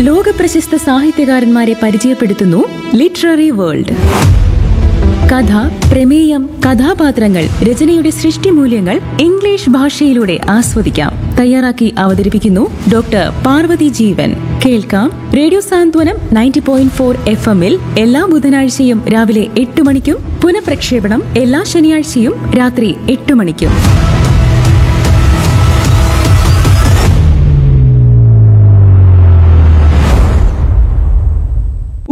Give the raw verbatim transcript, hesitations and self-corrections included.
ലോകപ്രശസ്ത സാഹിത്യകാരന്മാരെ പരിചയപ്പെടുത്തുന്നു literary world. കഥ, പ്രമേയം, കഥാപാത്രങ്ങൾ, രചനയുടെ സൃഷ്ടിമൂല്യങ്ങൾ ഇംഗ്ലീഷ് ഭാഷയിലൂടെ ആസ്വദിക്കാം. തയ്യാറാക്കി അവതരിപ്പിക്കുന്നു ഡോക്ടർ പാർവതി ജീവൻ. കേൾക്കാം റേഡിയോ സാന്ത്വനം നയൻറ്റി പോയിന്റ് ഫോർ എഫ് എമ്മിൽ എല്ലാ ബുധനാഴ്ചയും രാവിലെ എട്ട് മണിക്കും പുനഃപ്രക്ഷേപണം എല്ലാ ശനിയാഴ്ചയും രാത്രി എട്ട് മണിക്കും.